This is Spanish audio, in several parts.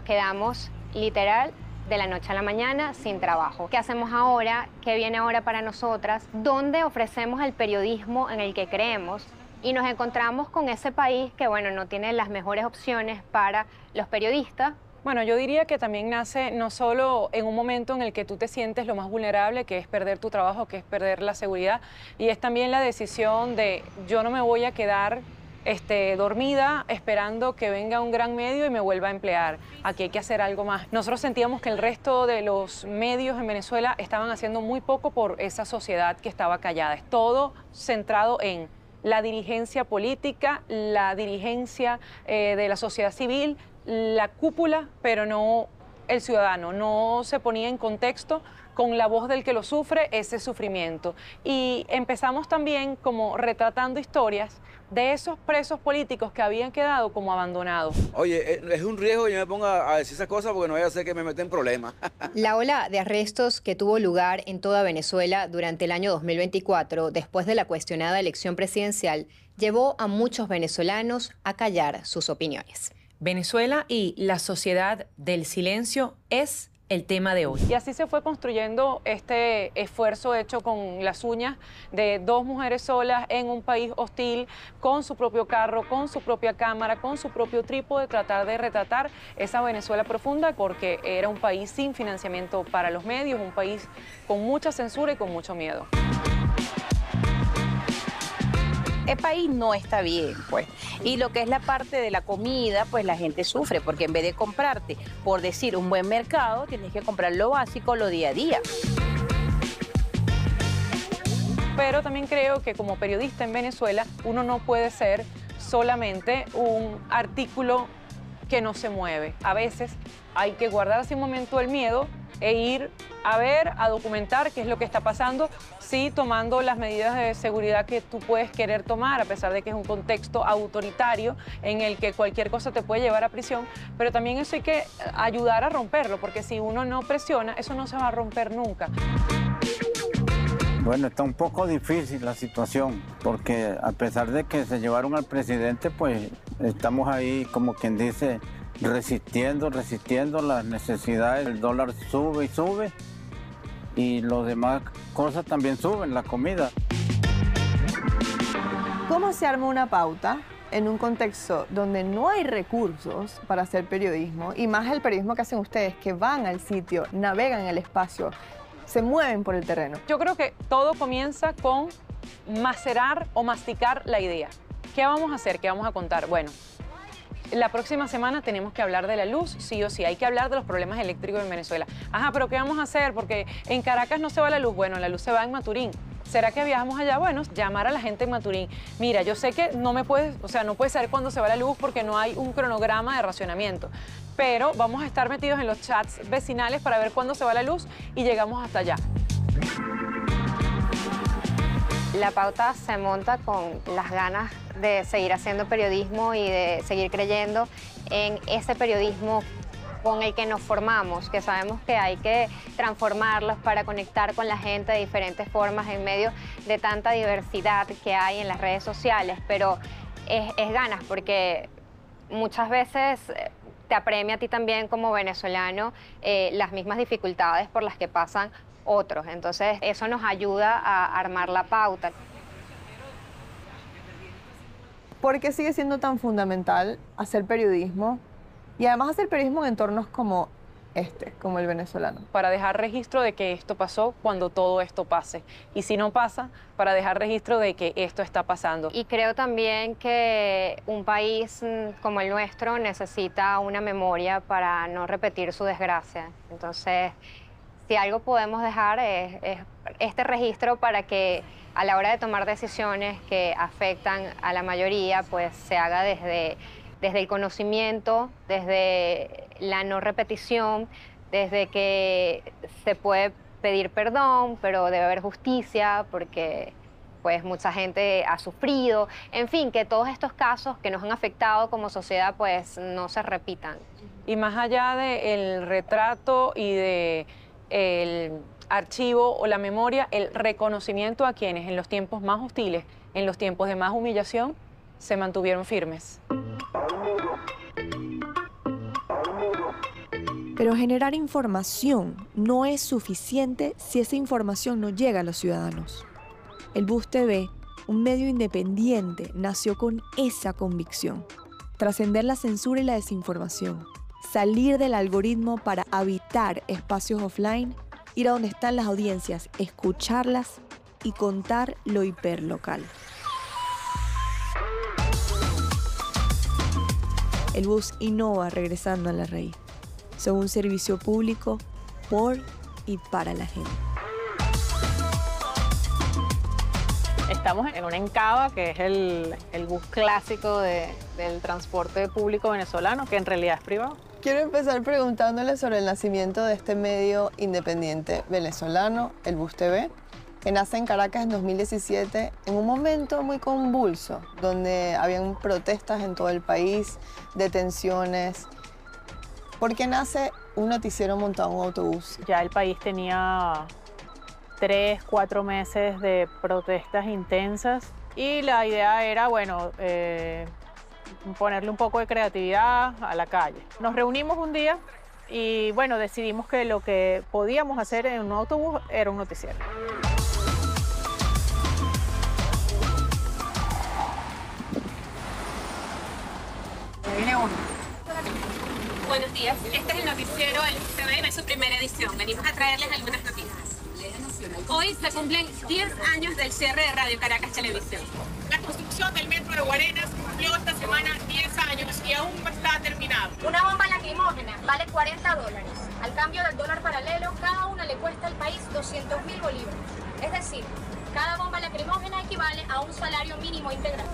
quedamos literal de la noche a la mañana sin trabajo. ¿Qué hacemos ahora? ¿Qué viene ahora para nosotras? ¿Dónde ofrecemos el periodismo en el que creemos? Y nos encontramos con ese país que, bueno, no tiene las mejores opciones para los periodistas. Bueno, yo diría que también nace no solo en un momento en el que tú te sientes lo más vulnerable, que es perder tu trabajo, que es perder la seguridad, y es también la decisión de yo no me voy a quedar dormida esperando que venga un gran medio y me vuelva a emplear. Aquí hay que hacer algo más. Nosotros sentíamos que el resto de los medios en Venezuela estaban haciendo muy poco por esa sociedad que estaba callada. Es todo centrado en la dirigencia política, la dirigencia de la sociedad civil, la cúpula, pero no el ciudadano. No se ponía en contexto con la voz del que lo sufre ese sufrimiento. Y empezamos también como retratando historias de esos presos políticos que habían quedado como abandonados. Oye, es un riesgo que yo me ponga a decir esas cosas porque no vaya a ser que me meten en problemas. La ola de arrestos que tuvo lugar en toda Venezuela durante el año 2024, después de la cuestionada elección presidencial, llevó a muchos venezolanos a callar sus opiniones. Venezuela y la sociedad del silencio es el tema de hoy. Y así se fue construyendo este esfuerzo hecho con las uñas de dos mujeres solas en un país hostil, con su propio carro, con su propia cámara, con su propio trípode, tratar de retratar esa Venezuela profunda, porque era un país sin financiamiento para los medios, un país con mucha censura y con mucho miedo. El país no está bien, pues. Y lo que es la parte de la comida, pues la gente sufre, porque en vez de comprarte, por decir, un buen mercado, tienes que comprar lo básico, lo día a día. Pero también creo que como periodista en Venezuela, uno no puede ser solamente un artículo que no se mueve. A veces hay que guardarse un momento el miedo e ir a ver, a documentar qué es lo que está pasando, sí tomando las medidas de seguridad que tú puedes querer tomar, a pesar de que es un contexto autoritario en el que cualquier cosa te puede llevar a prisión, pero también eso hay que ayudar a romperlo, porque si uno no presiona, eso no se va a romper nunca. Bueno, está un poco difícil la situación, porque a pesar de que se llevaron al presidente, pues estamos ahí, como quien dice, resistiendo las necesidades. El dólar sube y sube, y las demás cosas también suben, la comida. ¿Cómo se arma una pauta en un contexto donde no hay recursos para hacer periodismo, y más el periodismo que hacen ustedes, que van al sitio, navegan el espacio, se mueven por el terreno? Yo creo que todo comienza con macerar o masticar la idea. ¿Qué vamos a hacer? ¿Qué vamos a contar? Bueno, la próxima semana tenemos que hablar de la luz, sí o sí. Hay que hablar de los problemas eléctricos en Venezuela. Ajá, pero ¿qué vamos a hacer? Porque en Caracas no se va la luz. Bueno, la luz se va en Maturín. ¿Será que viajamos allá? Bueno, llamar a la gente en Maturín. Mira, yo sé que no puede saber cuándo se va la luz porque no hay un cronograma de racionamiento. Pero vamos a estar metidos en los chats vecinales para ver cuándo se va la luz y llegamos hasta allá. La pauta se monta con las ganas de seguir haciendo periodismo y de seguir creyendo en ese periodismo con el que nos formamos, que sabemos que hay que transformarlos para conectar con la gente de diferentes formas en medio de tanta diversidad que hay en las redes sociales, pero es ganas, porque muchas veces te apremia a ti también como venezolano las mismas dificultades por las que pasan otros. Entonces eso nos ayuda a armar la pauta. ¿Por qué sigue siendo tan fundamental hacer periodismo? Y además hacer periodismo en entornos como como el venezolano. Para dejar registro de que esto pasó cuando todo esto pase. Y si no pasa, para dejar registro de que esto está pasando. Y creo también que un país como el nuestro necesita una memoria para no repetir su desgracia. Entonces, si algo podemos dejar es este registro para que a la hora de tomar decisiones que afectan a la mayoría, pues se haga desde el conocimiento, desde la no repetición, desde que se puede pedir perdón, pero debe haber justicia porque pues mucha gente ha sufrido. En fin, que todos estos casos que nos han afectado como sociedad pues no se repitan. Y más allá del retrato y del archivo o la memoria, el reconocimiento a quienes en los tiempos más hostiles, en los tiempos de más humillación, se mantuvieron firmes. Pero generar información no es suficiente si esa información no llega a los ciudadanos. El Bus TV, un medio independiente, nació con esa convicción. Trascender la censura y la desinformación. Salir del algoritmo para habitar espacios offline, ir a donde están las audiencias, escucharlas y contar lo hiperlocal. El Bus innova regresando a la raíz. Son un servicio público por y para la gente. Estamos en una encaba que es el bus clásico del transporte público venezolano, que en realidad es privado. Quiero empezar preguntándole sobre el nacimiento de este medio independiente venezolano, el Bus TV, que nace en Caracas en 2017, en un momento muy convulso, donde habían protestas en todo el país, detenciones. ¿Por qué nace un noticiero montado en un autobús? Ya el país tenía 3, 4 meses de protestas intensas y la idea era, bueno, ponerle un poco de creatividad a la calle. Nos reunimos un día y, bueno, decidimos que lo que podíamos hacer en un autobús era un noticiero. Viene uno. Buenos días, este es el noticiero El Bus TV, es su primera edición. Venimos a traerles algunas noticias. Hoy se cumplen 10 años del cierre de Radio Caracas Televisión. La construcción del metro de Guarenas cumplió esta semana 10 años y aún no está terminado. Una bomba lacrimógena vale $40. Al cambio del dólar paralelo, cada una le cuesta al país 200.000 bolívares. Es decir, cada bomba lacrimógena equivale a un salario mínimo integral.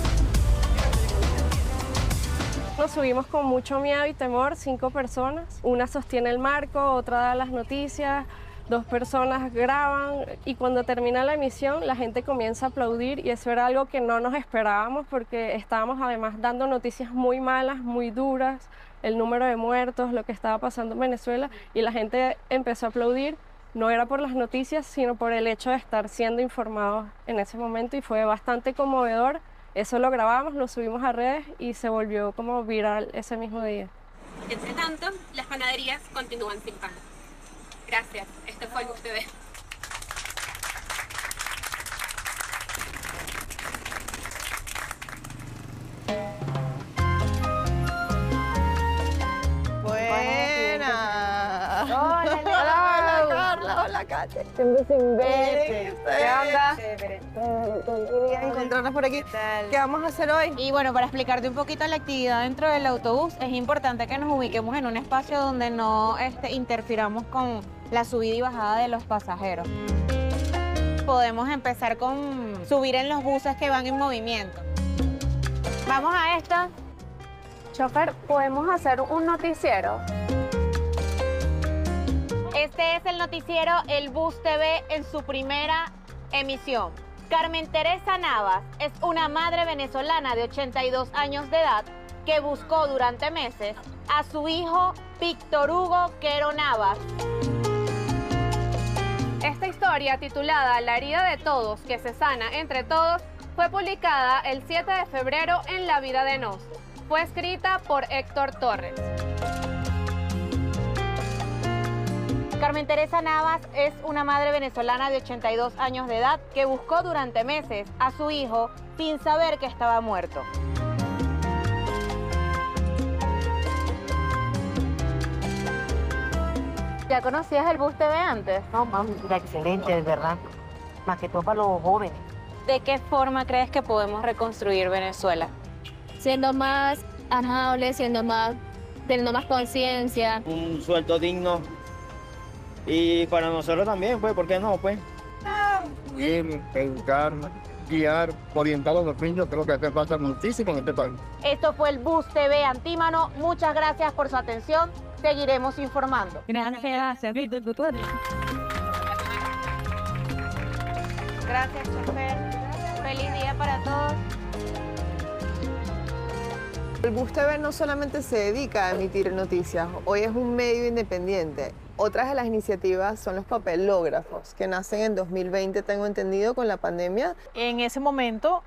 Nos subimos con mucho miedo y temor, 5 personas. Una sostiene el marco, otra da las noticias, 2 personas graban y cuando termina la emisión la gente comienza a aplaudir y eso era algo que no nos esperábamos porque estábamos además dando noticias muy malas, muy duras, el número de muertos, lo que estaba pasando en Venezuela y la gente empezó a aplaudir. No era por las noticias, sino por el hecho de estar siendo informados en ese momento y fue bastante conmovedor. Eso lo grabamos, lo subimos a redes y se volvió como viral ese mismo día. Entre tanto, las panaderías continúan sin pan. Gracias, este fue el Bus TV. Buena. Hola, Carla, hola, Kate. Siempre sin ¿Qué onda? Encontrarnos por aquí. ¿Qué vamos a hacer hoy? Y bueno, para explicarte un poquito la actividad dentro del autobús, es importante que nos ubiquemos en un espacio donde no interfiramos con la subida y bajada de los pasajeros. Podemos empezar con subir en los buses que van en movimiento. Vamos a esta. Chofer, ¿podemos hacer un noticiero? Este es el noticiero El Bus TV en su primera emisión. Carmen Teresa Navas es una madre venezolana de 82 años de edad que buscó durante meses a su hijo Víctor Hugo Quero Navas. Esta historia, titulada La herida de todos que se sana entre todos, fue publicada el 7 de febrero en La Vida de Nos. Fue escrita por Héctor Torres. Carmen Teresa Navas es una madre venezolana de 82 años de edad que buscó durante meses a su hijo sin saber que estaba muerto. ¿Ya conocías el Bus TV antes? No, mami, era excelente, de verdad. Más que todo para los jóvenes. ¿De qué forma crees que podemos reconstruir Venezuela? Siendo más amables, teniendo más conciencia. Un sueldo digno. Y para nosotros también, pues, ¿por qué no, pues? Bien, educar, guiar, orientar a los niños, creo que hace falta muchísimo en este país. Esto fue el Bus TV Antímano. Muchas gracias por su atención. Seguiremos informando. Gracias. Gracias, chofer. Feliz día para todos. El Bus TV no solamente se dedica a emitir noticias, hoy es un medio independiente. Otras de las iniciativas son los papelógrafos, que nacen en 2020, tengo entendido, con la pandemia. En ese momento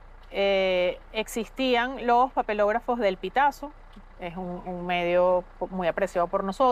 existían los papelógrafos del Pitazo, es un medio muy apreciado por nosotros.